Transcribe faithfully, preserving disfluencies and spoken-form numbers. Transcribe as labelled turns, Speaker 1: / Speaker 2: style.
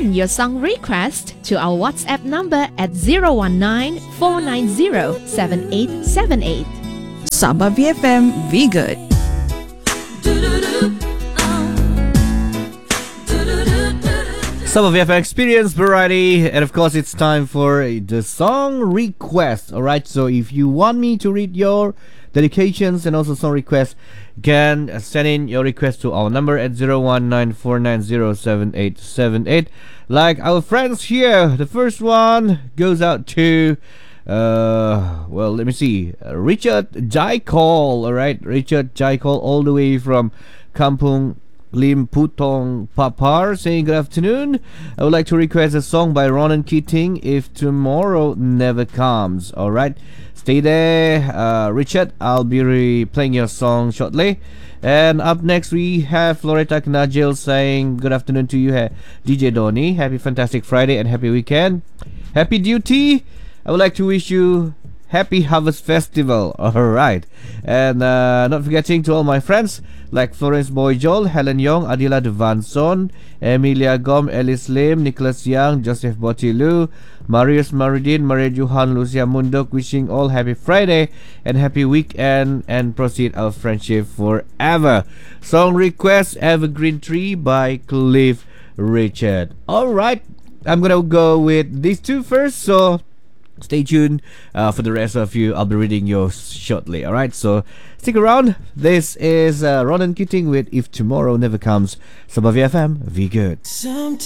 Speaker 1: in your song request to our WhatsApp number at zero one nine four nine zero seven eight seven eight.
Speaker 2: Sabah V F M, be good.
Speaker 3: Some of you have experienced variety, and of course it's time for the song request. Alright, so if you want me to read your dedications and also song requests, you can send in your request to our number at zero one nine four nine zero seven eight seven eight. Like our friends here, the first one goes out to uh well, let me see, uh, Richard Jaikol. Alright, Richard Jaikol, all the way from Kampung Lim Putong Papar, saying good afternoon. I would like to request a song by Ronan Keating, If Tomorrow Never Comes. Alright, stay there, uh, Richard. I'll be re- playing your song shortly. And up next we have Loretta Knajil saying good afternoon to you, D J Donny. Happy fantastic Friday and happy weekend. Happy duty. I would like to wish you Happy Harvest Festival. Alright, and uh, not forgetting to all my friends like Florence Boyjol, Helen Yong, Adila Devanson, Emilia Gom, Alice Lim, Nicholas Young, Joseph Botilu, Marius Maridin, Maria Johan, Lucia Mundok, wishing all happy Friday and happy weekend, and proceed our friendship forever. Song request Evergreen Tree by Cliff Richard. Alright, I'm gonna go with these two first, so stay tuned uh, for the rest of you. I'll be reading yours shortly. Alright, so stick around. This is uh, Ronan Keating with If Tomorrow Never Comes. Sabah V F M, be good.